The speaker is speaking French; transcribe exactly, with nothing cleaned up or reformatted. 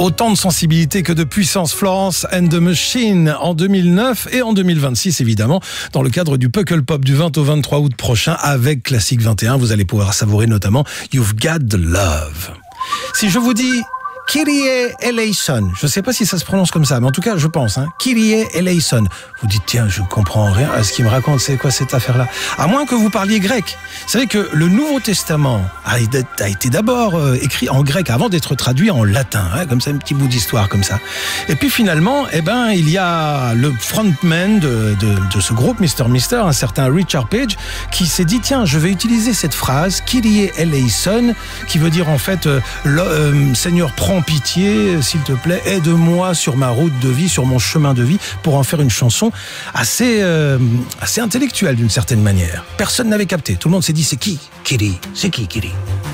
Autant de sensibilité que de puissance. Florence and the Machine en deux mille neuf et en deux mille vingt-six évidemment dans le cadre du Puckle Pop du vingt au vingt-trois août prochain avec Classique vingt et un. Vous allez pouvoir savourer notamment You've Got the Love. Si je vous dis Kyrie eleison, je ne sais pas si ça se prononce comme ça, mais en tout cas je pense, hein, Kyrie eleison. Vous dites tiens, je comprends rien à ce qu'il me raconte, c'est quoi cette affaire-là? À moins que vous parliez grec. Vous savez que le Nouveau Testament a été d'abord écrit en grec avant d'être traduit en latin, hein, comme ça, un petit bout d'histoire comme ça. Et puis finalement, eh ben, il y a le frontman de, de, de ce groupe mister Mister, un certain Richard Page, qui s'est dit tiens, je vais utiliser cette phrase Kyrie eleison, qui veut dire en fait euh, le, euh, Seigneur prends pitié, s'il te plaît, aide-moi sur ma route de vie, sur mon chemin de vie, pour en faire une chanson assez, euh, assez intellectuelle d'une certaine manière. Personne n'avait capté. Tout le monde s'est dit, c'est qui Kyrie? C'est qui Kyrie?